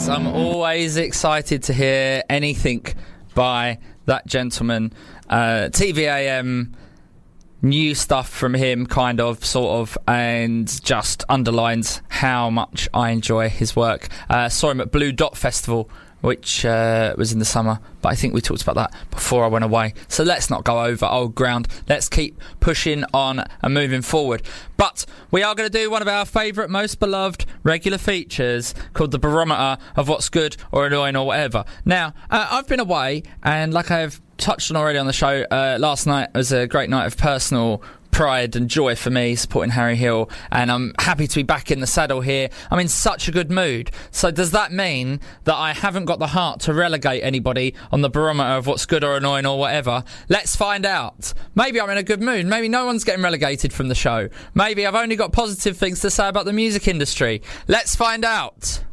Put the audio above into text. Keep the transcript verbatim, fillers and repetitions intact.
Yes, I'm always excited to hear anything by that gentleman. Uh, T V A M, new stuff from him, kind of, sort of, and just underlines how much I enjoy his work. Uh, saw him at Blue Dot Festival, which uh, was in the summer, but I think we talked about that before I went away. So let's not go over old ground. Let's keep pushing on and moving forward. But we are going to do one of our favourite, most beloved regular features called the Barometer of What's Good or Annoying or Whatever. Now, uh, I've been away, and like I've touched on already on the show, uh, last night was a great night of personal pride and joy for me, supporting Harry Hill, and I'm happy to be back in the saddle here. I'm in such a good mood. So does that mean that I haven't got the heart to relegate anybody on the Barometer of What's Good or Annoying or Whatever? Let's find out. Maybe I'm in a good mood. Maybe no one's getting relegated from the show. Maybe I've only got positive things to say about the music industry. Let's find out.